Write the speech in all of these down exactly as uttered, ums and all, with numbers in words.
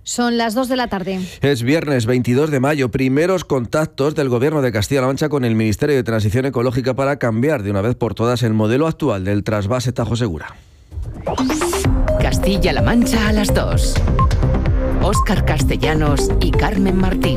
Son las dos de la tarde. Es viernes veintidós de mayo. Primeros contactos del Gobierno de Castilla-La Mancha con el Ministerio de Transición Ecológica para cambiar de una vez por todas el modelo actual del trasvase Tajo Segura. Castilla-La Mancha a las dos. Óscar Castellanos y Carmen Martín.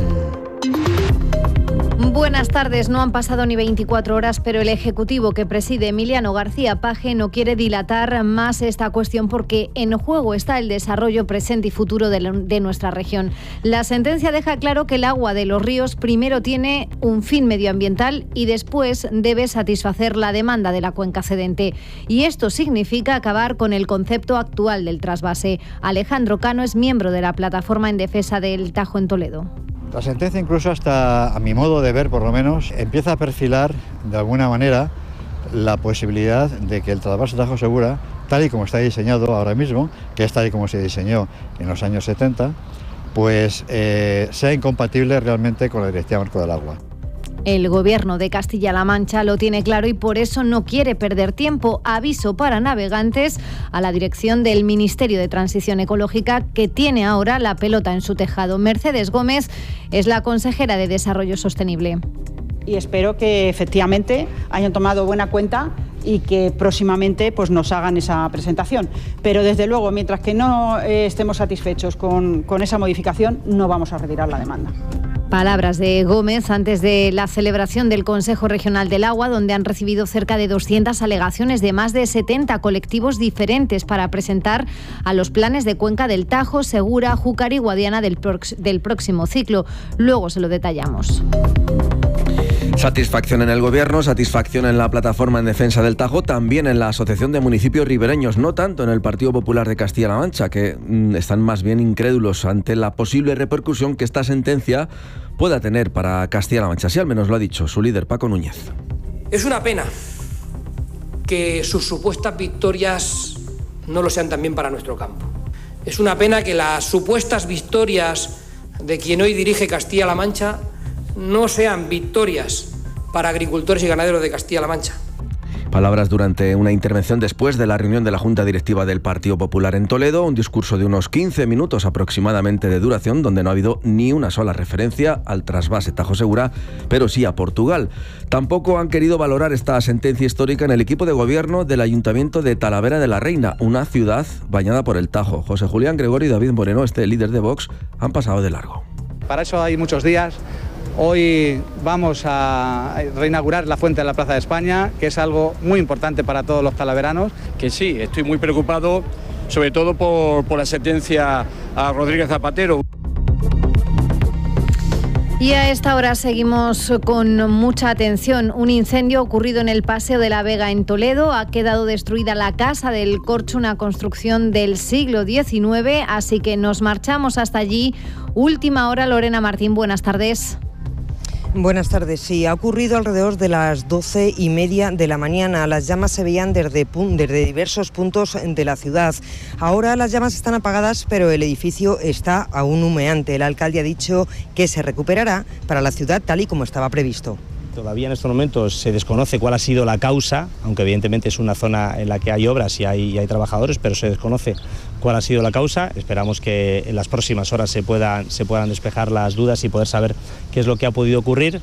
Buenas tardes. No han pasado ni veinticuatro horas, pero el Ejecutivo que preside Emiliano García Paje no quiere dilatar más esta cuestión porque en juego está el desarrollo presente y futuro de, la, de nuestra región. La sentencia deja claro que el agua de los ríos primero tiene un fin medioambiental y después debe satisfacer la demanda de la cuenca cedente. Y esto significa acabar con el concepto actual del trasvase. Alejandro Cano es miembro de la Plataforma en Defensa del Tajo en Toledo. La sentencia, incluso hasta a mi modo de ver por lo menos, empieza a perfilar de alguna manera la posibilidad de que el trasvase Tajo Segura, tal y como está diseñado ahora mismo, que es tal y como se diseñó en los años setenta, pues eh, sea incompatible realmente con la Directiva Marco del Agua. El Gobierno de Castilla-La Mancha lo tiene claro y por eso no quiere perder tiempo. Aviso para navegantes a la dirección del Ministerio de Transición Ecológica, que tiene ahora la pelota en su tejado. Mercedes Gómez es la consejera de Desarrollo Sostenible. Y espero que efectivamente hayan tomado buena cuenta y que próximamente pues, nos hagan esa presentación. Pero desde luego, mientras que no eh, estemos satisfechos con, con esa modificación, no vamos a retirar la demanda. Palabras de Gómez antes de la celebración del Consejo Regional del Agua, donde han recibido cerca de doscientas alegaciones de más de setenta colectivos diferentes para presentar a los planes de cuenca del Tajo, Segura, Júcar y Guadiana del, prox- del próximo ciclo. Luego se lo detallamos. Satisfacción en el Gobierno, satisfacción en la Plataforma en Defensa del Tajo, también en la Asociación de Municipios Ribereños, no tanto en el Partido Popular de Castilla-La Mancha, que mmm, están más bien incrédulos ante la posible repercusión que esta sentencia pueda tener para Castilla-La Mancha. Así al menos lo ha dicho su líder, Paco Núñez. Es una pena que sus supuestas victorias no lo sean también para nuestro campo. Es una pena que las supuestas victorias de quien hoy dirige Castilla-La Mancha no sean victorias para agricultores y ganaderos de Castilla-La Mancha. Palabras durante una intervención después de la reunión de la Junta Directiva del Partido Popular en Toledo, un discurso de unos quince minutos aproximadamente de duración, donde no ha habido ni una sola referencia al trasvase Tajo Segura, pero sí a Portugal. Tampoco han querido valorar esta sentencia histórica en el equipo de gobierno del Ayuntamiento de Talavera de la Reina, una ciudad bañada por el Tajo. José Julián Gregorio y David Moreno, este líder de Vox, han pasado de largo. Para eso hay muchos días. Hoy vamos a reinaugurar la fuente de la Plaza de España, que es algo muy importante para todos los talaveranos. Que sí, estoy muy preocupado, sobre todo por, por la sentencia a Rodríguez Zapatero. Y a esta hora seguimos con mucha atención. Un incendio ocurrido en el Paseo de la Vega en Toledo. Ha quedado destruida la Casa del Corcho, una construcción del siglo diecinueve, así que nos marchamos hasta allí. Última hora, Lorena Martín, buenas tardes. Buenas tardes. Sí, ha ocurrido alrededor de las doce y media de la mañana. Las llamas se veían desde, desde diversos puntos de la ciudad. Ahora las llamas están apagadas, pero el edificio está aún humeante. El alcalde ha dicho que se recuperará para la ciudad tal y como estaba previsto. Todavía en estos momentos se desconoce cuál ha sido la causa, aunque evidentemente es una zona en la que hay obras y hay, y hay trabajadores, pero se desconoce cuál ha sido la causa. Esperamos que en las próximas horas se puedan, se puedan despejar las dudas y poder saber qué es lo que ha podido ocurrir.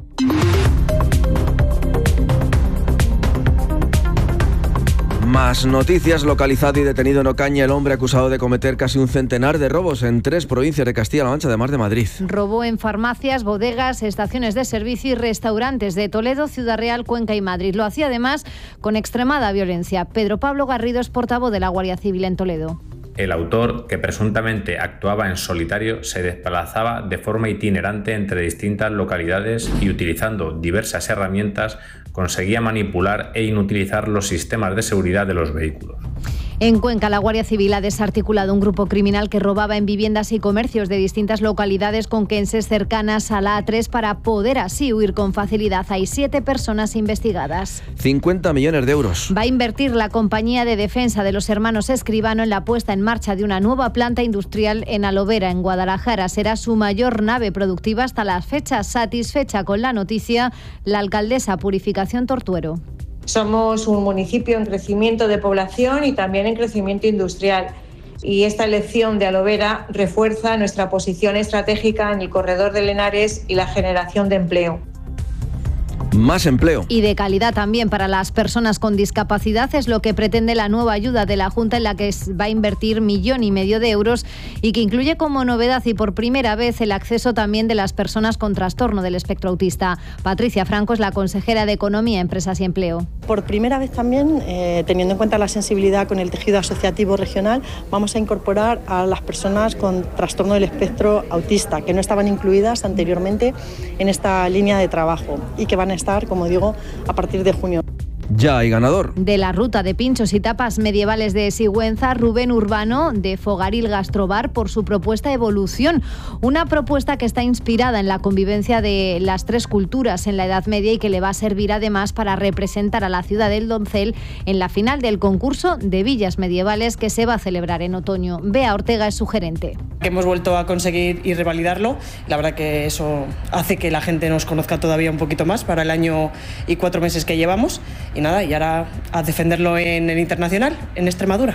Más noticias. Localizado y detenido en Ocaña el hombre acusado de cometer casi un centenar de robos en tres provincias de Castilla-La Mancha, además de Madrid. Robó en farmacias, bodegas, estaciones de servicio y restaurantes de Toledo, Ciudad Real, Cuenca y Madrid. Lo hacía además con extremada violencia. Pedro Pablo Garrido es portavoz de la Guardia Civil en Toledo. El autor, que presuntamente actuaba en solitario, se desplazaba de forma itinerante entre distintas localidades y, utilizando diversas herramientas, conseguía manipular e inutilizar los sistemas de seguridad de los vehículos. En Cuenca, la Guardia Civil ha desarticulado un grupo criminal que robaba en viviendas y comercios de distintas localidades conquenses cercanas a la A tres para poder así huir con facilidad. Hay siete personas investigadas. cincuenta millones de euros. Va a invertir la compañía de defensa de los hermanos Escribano en la puesta en marcha de una nueva planta industrial en Alovera, en Guadalajara. Será su mayor nave productiva hasta la fecha. Satisfecha con la noticia, la alcaldesa Purificación Tortuero. Somos un municipio en crecimiento de población y también en crecimiento industrial. Y esta elección de Alovera refuerza nuestra posición estratégica en el corredor del Henares y la generación de empleo. Más empleo. Y de calidad también para las personas con discapacidad es lo que pretende la nueva ayuda de la Junta, en la que va a invertir millón y medio de euros y que incluye como novedad y por primera vez el acceso también de las personas con trastorno del espectro autista. Patricia Franco es la consejera de Economía, Empresas y Empleo. Por primera vez también, eh, teniendo en cuenta la sensibilidad con el tejido asociativo regional, vamos a incorporar a las personas con trastorno del espectro autista, que no estaban incluidas anteriormente en esta línea de trabajo y que van a estar, como digo, a partir de junio. Ya hay ganador. De la ruta de pinchos y tapas medievales de Sigüenza, Rubén Urbano, de Fogaril Gastrobar, por su propuesta Evolución. Una propuesta que está inspirada en la convivencia de las tres culturas en la Edad Media y que le va a servir además para representar a la ciudad del Doncel en la final del concurso de villas medievales que se va a celebrar en otoño. Bea Ortega es su gerente. Hemos vuelto a conseguir y revalidarlo. La verdad que eso hace que la gente nos conozca todavía un poquito más para el año y cuatro meses que llevamos. Y nada, y ahora a defenderlo en el internacional, en Extremadura.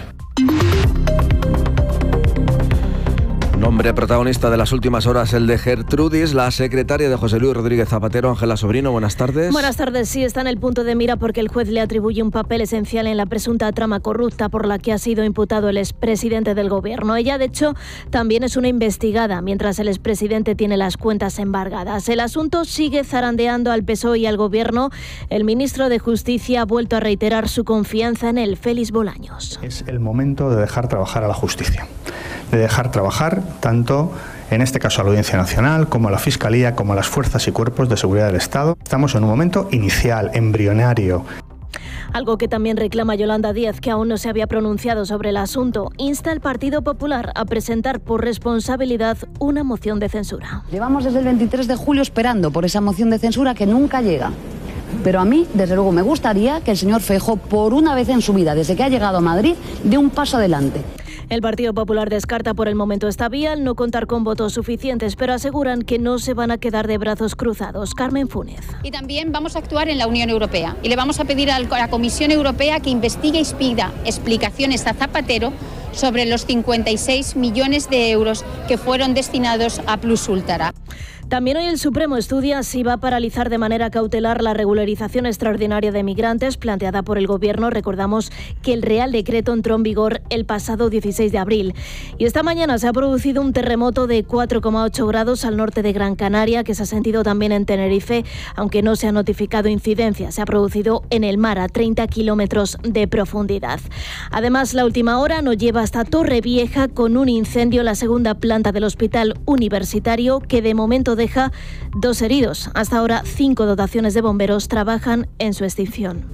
Nombre protagonista de las últimas horas, el de Gertrudis, la secretaria de José Luis Rodríguez Zapatero. Ángela Sobrino, buenas tardes. Buenas tardes. Sí, está en el punto de mira porque el juez le atribuye un papel esencial en la presunta trama corrupta por la que ha sido imputado el expresidente del gobierno. Ella, de hecho, también es una investigada, mientras el expresidente tiene las cuentas embargadas. El asunto sigue zarandeando al P S O E y al gobierno. El ministro de Justicia ha vuelto a reiterar su confianza en él, Félix Bolaños. Es el momento de dejar trabajar a la justicia, de dejar trabajar tanto, en este caso, a la Audiencia Nacional, como a la Fiscalía, como a las fuerzas y cuerpos de seguridad del Estado. Estamos en un momento inicial, embrionario. Algo que también reclama Yolanda Díaz, que aún no se había pronunciado sobre el asunto. Insta al Partido Popular a presentar por responsabilidad una moción de censura. Llevamos desde el veintitrés de julio esperando por esa moción de censura que nunca llega. Pero a mí, desde luego, me gustaría que el señor Feijóo, por una vez en su vida, desde que ha llegado a Madrid, dé un paso adelante. El Partido Popular descarta por el momento esta vía al no contar con votos suficientes, pero aseguran que no se van a quedar de brazos cruzados. Carmen Funes. Y también vamos a actuar en la Unión Europea y le vamos a pedir a la Comisión Europea que investigue y pida explicaciones a Zapatero sobre los cincuenta y seis millones de euros que fueron destinados a Plus Ultra. También hoy el Supremo estudia si va a paralizar de manera cautelar la regularización extraordinaria de migrantes planteada por el Gobierno. Recordamos que el Real Decreto entró en vigor el pasado dieciséis de abril. Y esta mañana se ha producido un terremoto de cuatro coma ocho grados al norte de Gran Canaria, que se ha sentido también en Tenerife, aunque no se ha notificado incidencia. Se ha producido en el mar a treinta kilómetros de profundidad. Además, la última hora nos lleva hasta Torrevieja con un incendio en la segunda planta del Hospital Universitario, que de momento deja dos heridos. Hasta ahora, cinco dotaciones de bomberos trabajan en su extinción.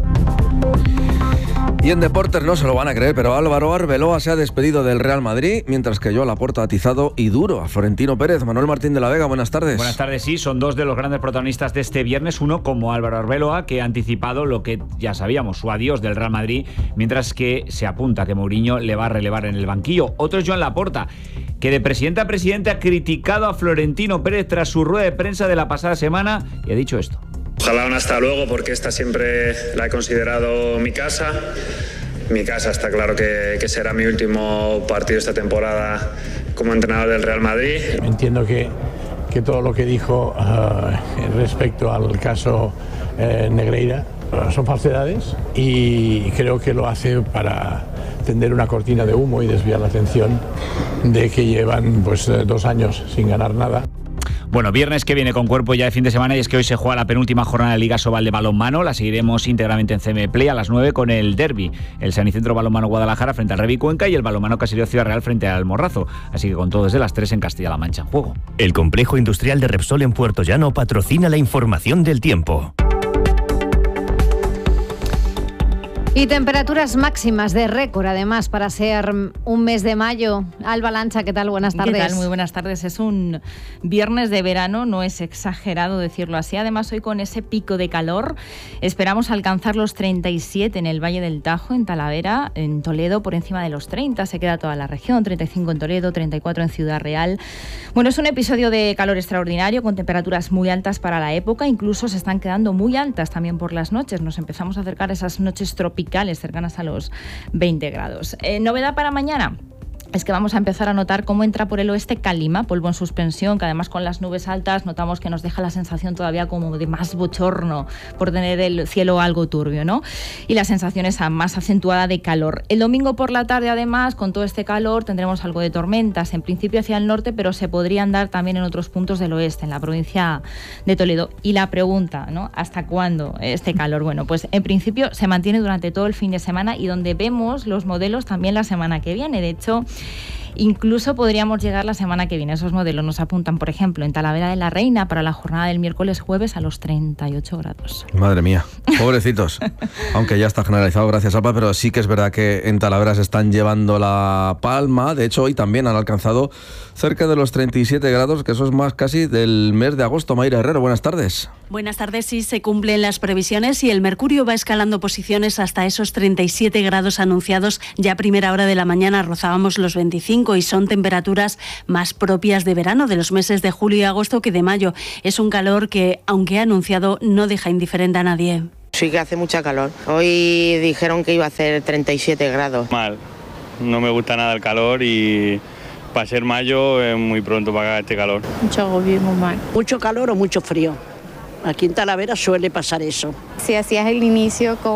Y en deportes no se lo van a creer, pero Álvaro Arbeloa se ha despedido del Real Madrid, mientras que Joan Laporta ha atizado y duro a Florentino Pérez. Manuel Martín de la Vega, buenas tardes. Buenas tardes, sí, son dos de los grandes protagonistas de este viernes. Uno como Álvaro Arbeloa, que ha anticipado lo que ya sabíamos, su adiós del Real Madrid, mientras que se apunta que Mourinho le va a relevar en el banquillo. Otro es Joan Laporta, que de presidente a presidente ha criticado a Florentino Pérez tras su rueda de prensa de la pasada semana y ha dicho esto. Ojalá un hasta luego, porque esta siempre la he considerado mi casa. Mi casa, está claro que, que será mi último partido esta temporada como entrenador del Real Madrid. Entiendo que, que todo lo que dijo uh, respecto al caso uh, Negreira uh, son falsedades, y creo que lo hace para tender una cortina de humo y desviar la atención de que llevan pues dos años sin ganar nada. Bueno, viernes que viene con cuerpo ya de fin de semana, y es que hoy se juega la penúltima jornada de Liga Sobal de balonmano. La seguiremos íntegramente en C M Play a las nueve con el derbi, el Sanicentro Balonmano Guadalajara frente al Revi Cuenca y el Balonmano Caserío Ciudad Real frente al Almorrazo. Así que con todo desde las tres en Castilla-La Mancha en juego. El complejo industrial de Repsol en Puerto Llano patrocina la información del tiempo. Y temperaturas máximas de récord, además, para ser un mes de mayo. Alba Lancha, ¿qué tal? Buenas tardes. ¿Qué tal? Muy buenas tardes. Es un viernes de verano, no es exagerado decirlo así. Además, hoy con ese pico de calor esperamos alcanzar los treinta y siete en el Valle del Tajo, en Talavera, en Toledo por encima de los treinta. Se queda toda la región, treinta y cinco en Toledo, treinta y cuatro en Ciudad Real. Bueno, es un episodio de calor extraordinario con temperaturas muy altas para la época. Incluso se están quedando muy altas también por las noches. Nos empezamos a acercar a esas noches tropicales cercanas a los veinte grados. Eh, ¿Novedad para mañana? es que vamos a empezar a notar cómo entra por el oeste calima, polvo en suspensión, que además con las nubes altas notamos que nos deja la sensación todavía como de más bochorno por tener el cielo algo turbio, ¿no? Y la sensación esa más acentuada de calor. El domingo por la tarde, además, con todo este calor, tendremos algo de tormentas, en principio hacia el norte, pero se podrían dar también en otros puntos del oeste, en la provincia de Toledo. Y la pregunta, ¿no? ¿Hasta cuándo este calor? Bueno, pues en principio se mantiene durante todo el fin de semana y donde vemos los modelos también la semana que viene. De hecho, incluso podríamos llegar la semana que viene. Esos modelos nos apuntan, por ejemplo, en Talavera de la Reina para la jornada del miércoles jueves a los treinta y ocho grados. Madre mía, pobrecitos. Aunque ya está generalizado, gracias Alba, pero sí que es verdad que en Talavera se están llevando la palma. De hecho, hoy también han alcanzado cerca de los treinta y siete grados, que eso es más casi del mes de agosto. Mayra Herrero, buenas tardes. Buenas tardes, sí se cumplen las previsiones y el mercurio va escalando posiciones hasta esos treinta y siete grados anunciados. Ya a primera hora de la mañana rozábamos los veinticinco y son temperaturas más propias de verano, de los meses de julio y agosto que de mayo. Es un calor que, aunque anunciado, no deja indiferente a nadie. Sí que hace mucha calor. Hoy dijeron que iba a hacer treinta y siete grados. Mal, no me gusta nada el calor y para ser mayo es muy pronto para este calor. Mucho agobio, muy mal. Mucho calor o mucho frío. Aquí en Talavera suele pasar eso. Si hacías el inicio con